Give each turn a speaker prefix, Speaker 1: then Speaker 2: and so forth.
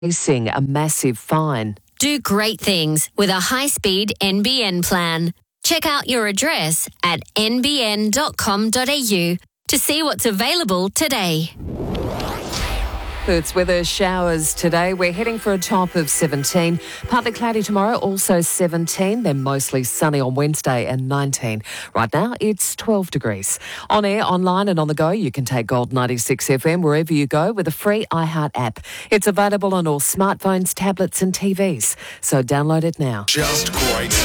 Speaker 1: facing a massive fine.
Speaker 2: Do great things with a high-speed NBN plan. Check out your address at nbn.com.au to see what's available today.
Speaker 1: Perth's weather, showers today. We're heading for a top of 17. Partly cloudy tomorrow, also 17. Then mostly sunny on Wednesday and 19. Right now, it's 12 degrees. On air, online and on the go, you can take Gold 96 FM wherever you go with a free iHeart app. It's available on all smartphones, tablets and TVs. So download it now.
Speaker 3: Just great.